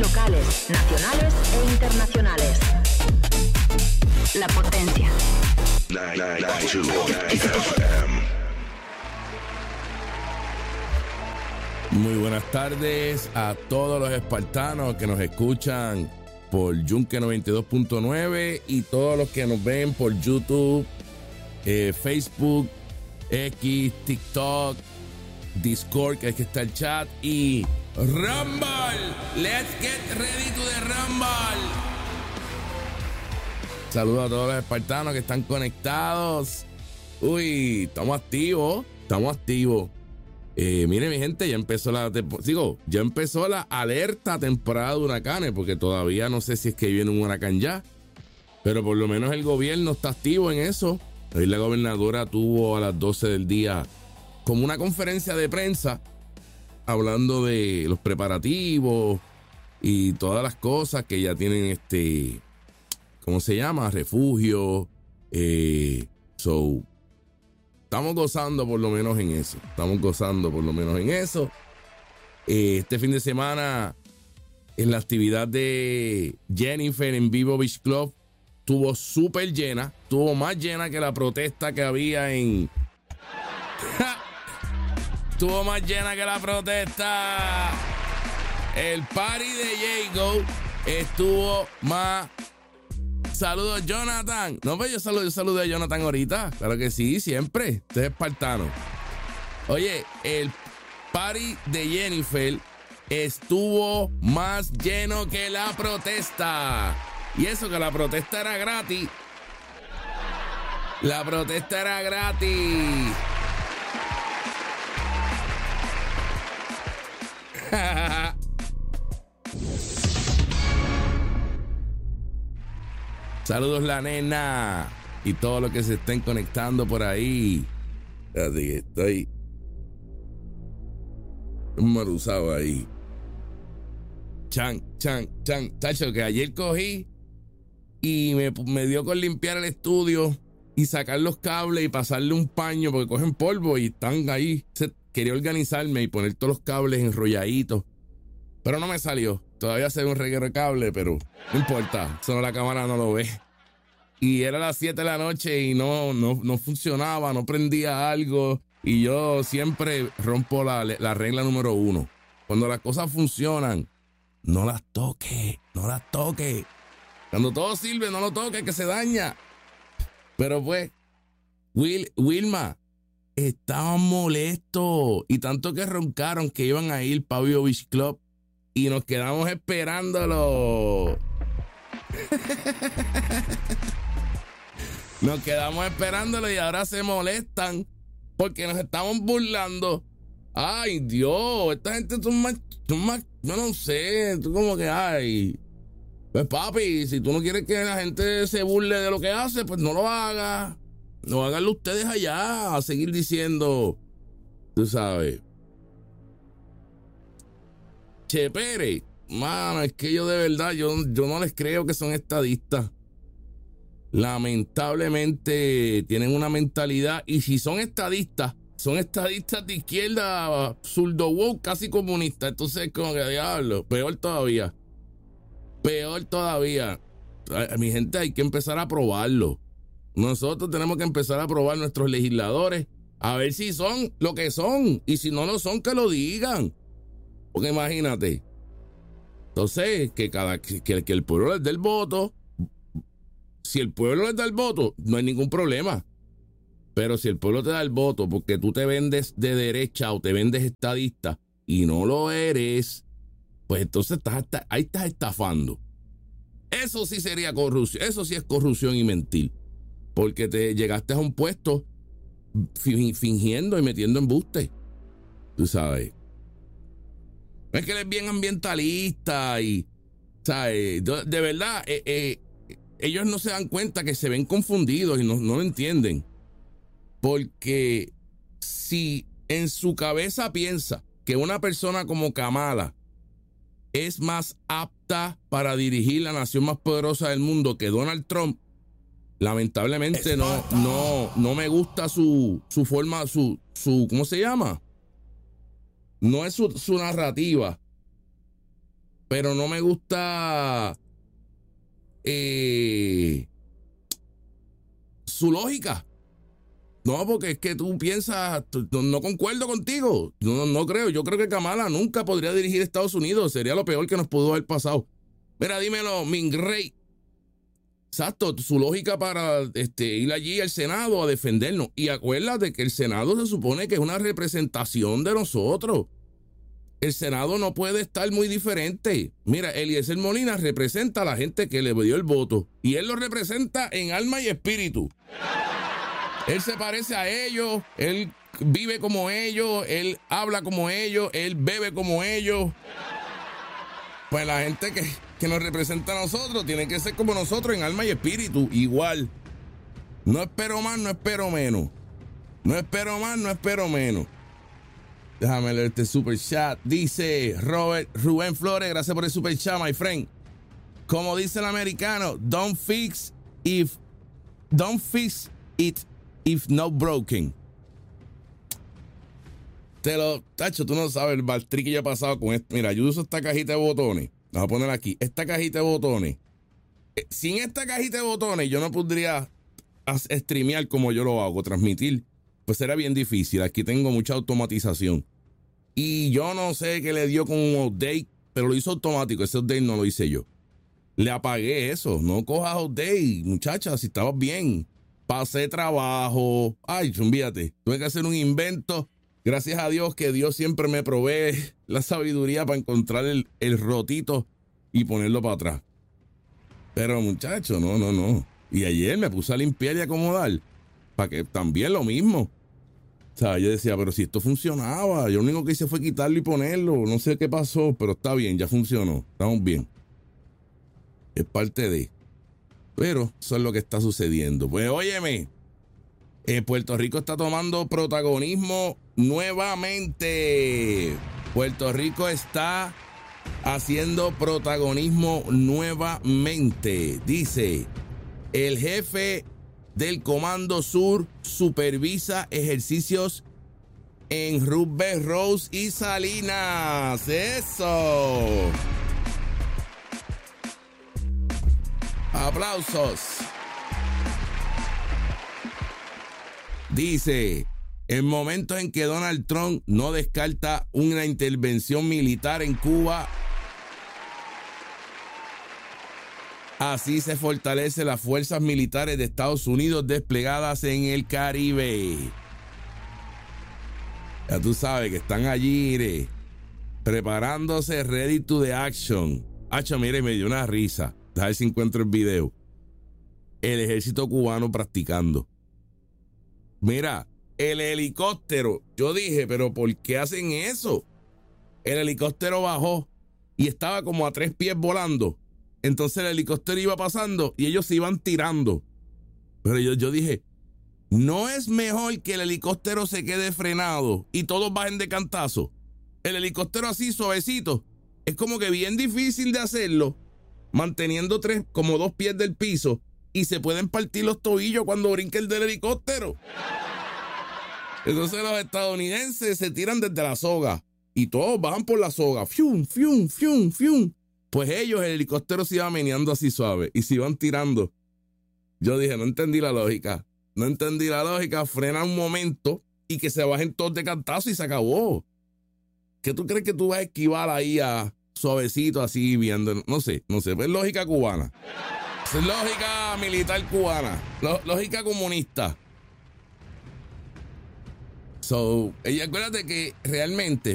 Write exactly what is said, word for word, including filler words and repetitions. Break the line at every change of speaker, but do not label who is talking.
locales, nacionales e internacionales. La Potencia.
Muy buenas tardes a todos los espartanos que nos escuchan por Yunque noventa y dos punto nueve y todos los que nos ven por YouTube, eh, Facebook, X, TikTok, Discord, que aquí está el chat, y Rumble. Let's get ready to the Rumble. Saludos a todos los espartanos que están conectados. Uy, estamos activos, estamos activos. Eh, mire, mi gente, ya empezó la tempo- digo, ya empezó la alerta temporada de huracanes, porque todavía no sé si es que viene un huracán ya, pero por lo menos el gobierno está activo en eso. Hoy la gobernadora tuvo a las doce del día como una conferencia de prensa hablando de los preparativos y todas las cosas que ya tienen, este, ¿cómo se llama? Refugio. Eh, so, estamos gozando por lo menos en eso. Estamos gozando por lo menos en eso. Eh, este fin de semana, en la actividad de Jennifer en Vivo Beach Club, estuvo súper llena. Estuvo más llena que la protesta que había en... Estuvo más llena que la protesta. El party de Jago estuvo más... Saludos, Jonathan. No, pues yo saludo, yo saludo a Jonathan ahorita. Claro que sí, siempre. Usted es espartano. Oye, el party de Jennifer estuvo más lleno que la protesta. Y eso que la protesta era gratis. La protesta era gratis. Saludos, la nena y todos los que se estén conectando por ahí. Así que estoy maruzado ahí. Chan, chan, chan. Tacho, que ayer cogí y me, me dio con limpiar el estudio y sacar los cables y pasarle un paño porque cogen polvo y están ahí. Se, quería organizarme y poner todos los cables enrolladitos, pero no me salió. Todavía se ve un reguero de cable, pero no importa. Solo la cámara no lo ve. Y era las siete de la noche y no, no, no funcionaba, no prendía algo. Y yo siempre rompo la, la regla número uno. Cuando las cosas funcionan, no las toque, no las toque. Cuando todo sirve, no lo toque, que se daña. Pero pues, Will, Wilma, estaban molestos. Y tanto que roncaron que iban a ir para Vivo Beach Club. Y nos quedamos esperándolo. Nos quedamos esperándolo y ahora se molestan porque nos estamos burlando. Ay, Dios, esta gente son más, son más, yo no sé, tú como que, ay. Pues papi, si tú no quieres que la gente se burle de lo que hace, pues no lo haga. No háganlo ustedes allá, a seguir diciendo, tú sabes. Che, Pérez, mano, es que yo de verdad, yo, yo no les creo que son estadistas. Lamentablemente tienen una mentalidad, y si son estadistas, son estadistas de izquierda, zurdo woke, casi comunista. Entonces, como que diablo, peor todavía. Peor todavía. A mi gente, hay que empezar a probarlo. Nosotros tenemos que empezar a probar nuestros legisladores, a ver si son lo que son, y si no lo son, que lo digan. Porque imagínate, entonces, que cada que, que el pueblo les dé el voto. Si el pueblo les da el voto, no hay ningún problema. Pero si el pueblo te da el voto porque tú te vendes de derecha o te vendes estadista y no lo eres, pues entonces estás, ahí estás estafando. Eso sí sería corrupción. Eso sí es corrupción y mentir. Porque te llegaste a un puesto fingiendo y metiendo embuste. Tú sabes. Es que él es bien ambientalista y, ¿sabes? De verdad, eh, eh, ellos no se dan cuenta que se ven confundidos y no, no lo entienden. Porque si en su cabeza piensa que una persona como Kamala es más apta para dirigir la nación más poderosa del mundo que Donald Trump, lamentablemente no, no, no me gusta su, su forma, su, su, ¿cómo se llama? No es su, su narrativa. pero no me gusta eh, su lógica. No, porque es que tú piensas, no, no concuerdo contigo. No, no creo. Yo creo que Kamala nunca podría dirigir Estados Unidos. Sería lo peor que nos pudo haber pasado. Mira, dímelo, Mingrey. Exacto, su lógica para este, ir allí al Senado a defendernos. Y acuérdate que el Senado se supone que es una representación de nosotros. El Senado no puede estar muy diferente. Mira, Eliezer Molina representa a la gente que le dio el voto. Y él lo representa en alma y espíritu. Él se parece a ellos, él vive como ellos, él habla como ellos, él bebe como ellos. Pues la gente que, que nos representa a nosotros tiene que ser como nosotros en alma y espíritu, igual. No espero más, no espero menos. No espero más, no espero menos. Déjame leer este super chat. Dice Robert Rubén Flores, gracias por el super chat, my friend. Como dice el americano, don't fix if, don't fix it if not broken. Te lo, tacho, tú no sabes el baltrí que yo he pasado con esto. Mira, yo uso esta cajita de botones. La voy a poner aquí. Esta cajita de botones. Eh, sin esta cajita de botones, yo no podría streamear como yo lo hago, transmitir. Pues era bien difícil. Aquí tengo mucha automatización. Y yo no sé qué le dio con un update, pero lo hizo automático. Ese update no lo hice yo. Le apagué eso. No cojas update, muchacha, si estabas bien. Pasé trabajo. Ay, olvídate. Tuve que hacer un invento. Gracias a Dios que Dios siempre me provee la sabiduría para encontrar el, el rotito y ponerlo para atrás. Pero muchacho, no, no, no. Y ayer me puse a limpiar y acomodar. Para que también lo mismo. O sea, yo decía, pero si esto funcionaba. Yo lo único que hice fue quitarlo y ponerlo. No sé qué pasó, pero está bien, ya funcionó. Estamos bien. Es parte de... Pero eso es lo que está sucediendo. Pues óyeme, eh, Puerto Rico está tomando protagonismo nuevamente. Puerto Rico está haciendo protagonismo nuevamente. Dice, el jefe del Comando Sur supervisa ejercicios en Roosevelt Road y Salinas. ¡Eso! Aplausos. Dice, en momentos en que Donald Trump no descarta una intervención militar en Cuba, así se fortalecen las fuerzas militares de Estados Unidos desplegadas en el Caribe. Ya tú sabes que están allí, mire, preparándose, ready to the action. Hacho, mire, me dio una risa. A ver si encuentro el video. El ejército cubano practicando. Mira, el helicóptero. Yo dije, pero ¿por qué hacen eso? El helicóptero bajó y estaba como a tres pies volando. Entonces el helicóptero iba pasando y ellos se iban tirando. Pero yo, yo dije, ¿no es mejor que el helicóptero se quede frenado y todos bajen de cantazo? El helicóptero así suavecito. Es como que bien difícil de hacerlo, manteniendo tres, como dos pies del piso, y se pueden partir los tobillos cuando brinque el del helicóptero. Entonces los estadounidenses se tiran desde la soga y todos bajan por la soga. Fium, fium, fium, fium. Pues ellos, el helicóptero se iba meneando así suave y se iban tirando. Yo dije, no entendí la lógica. No entendí la lógica. Frena un momento y que se bajen todos de cantazo y se acabó. ¿Qué tú crees que tú vas a esquivar ahí a suavecito así viendo? No sé, no sé. Es lógica cubana. Es lógica militar cubana. Lógica comunista. So, y acuérdate que realmente